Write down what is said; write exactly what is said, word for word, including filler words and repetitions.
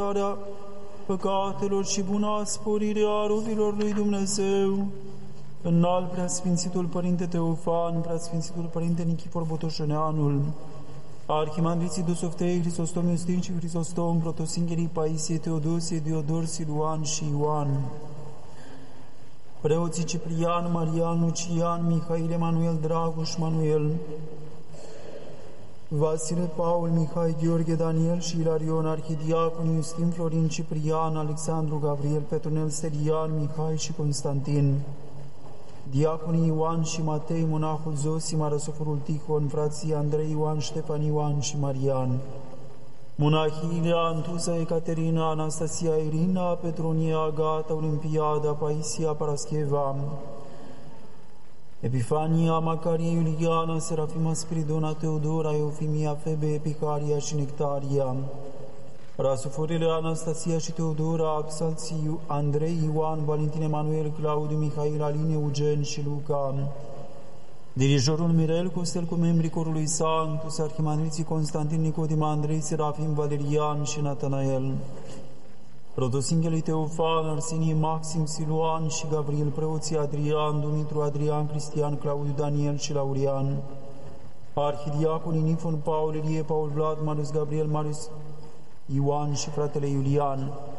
păcatelor și buna sporire a robilor lui Dumnezeu, înalt Preasfințitul Părinte Teofan, Preasfințitul Părinte Nichifor Botoșăneanul, Arhimandriții Dosoftei, Hristostom Iustin și Hristostom, Protosingherii Paisie, Teodosie, Diodor, Siluan și Ioan, preoții Ciprian, Marian, Lucian, Mihail, Emanuel, Dragoș, Manuel, Vasile, Paul, Mihai, Gheorghe, Daniel și Ilarion, arhidiacon Iustin, Florin, Ciprian, Alexandru, Gabriel, Petronel, Stelian, Mihai și Constantin, diaconii Ioan și Matei, monahul Zosim, Arasoforul Tihon, frații Andrei, Ioan, Ștefan, Ioan și Marian, monahii Ilean, Tuza, Ecaterina, Anastasia, Irina, Petronia, Agata, Olimpiada, Paisia, Parascheva, Epifania, Macarie, Iuliana, Serafima, Spiridona, Teodora, Eufimia, Febe, Epicaria și Nectaria, Rasoforele, Anastasia și Teodora, Axalții, Andrei, Ioan, Valentin, Emanuel, Claudiu, Mihail, Aline, Eugen și Luca, dirijorul Mirel, Costel cu membrii corului Sanctus, arhimandriții Constantin, Nicodim, Andrei, Serafim, Valerian și Natanael, Protosinghelii Teofan, Arsinie, Maxim, Siluan și Gabriel, preoții Adrian, Dumitru, Adrian, Cristian, Claudiu, Daniel și Laurian, arhidiaconii Nifon, Paul, Elie, Paul, Vlad, Marius, Gabriel, Marius, Ioan și fratele Iulian,